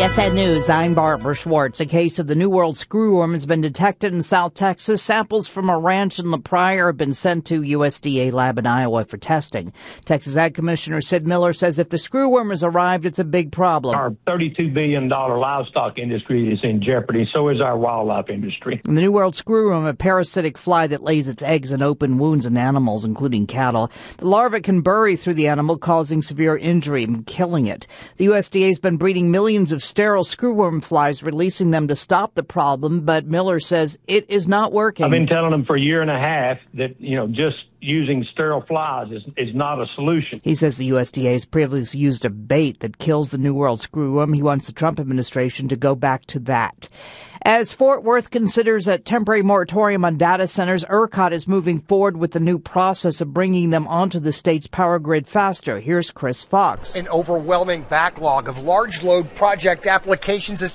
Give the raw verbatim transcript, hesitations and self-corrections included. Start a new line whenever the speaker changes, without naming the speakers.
C S N News, I'm Barbara Schwartz. A case of the New World screwworm has been detected in South Texas. Samples from a ranch in La Pryor have been sent to U S D A lab in Iowa for testing. Texas Ag Commissioner Sid Miller says if the screwworm has arrived, it's a big problem.
Our thirty-two billion dollars livestock industry is in jeopardy. So is our wildlife industry.
The New World screwworm, a parasitic fly that lays its eggs in open wounds in animals, including cattle. The larva can bury through the animal, causing severe injury and killing it. The U S D A has been breeding millions of sterile screwworm flies, releasing them to stop the problem, but Miller says it is not working.
I've been telling them for a year and a half that, you know, just using sterile flies is, is not a solution.
He says the U S D A has previously used a bait that kills the New World screwworm. He wants the Trump administration to go back to that. As Fort Worth considers a temporary moratorium on data centers, ERCOT is moving forward with the new process of bringing them onto the state's power grid faster. Here's Chris Fox.
An overwhelming backlog of large load project applications is